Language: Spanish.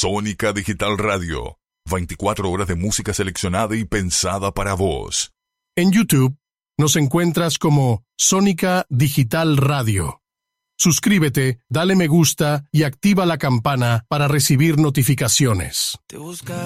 Sónica Digital Radio. 24 horas de música seleccionada y pensada para vos. En YouTube nos encuentras como Sónica Digital Radio. Suscríbete, dale me gusta y activa la campana para recibir notificaciones.